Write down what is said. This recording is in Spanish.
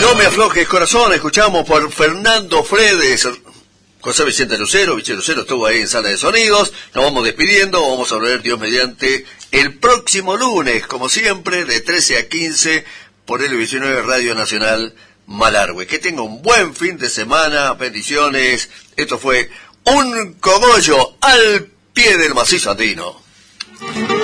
No me aflojes corazón, escuchamos por Fernando Fredes. José Vicente Lucero estuvo ahí en Sala de Sonidos. Nos vamos despidiendo, vamos a volver Dios mediante el próximo lunes, como siempre, de 13 a 15 por el 19 Radio Nacional Malargüe. Que tenga un buen fin de semana, bendiciones. Esto fue Un Cogollo al pie del macizo andino.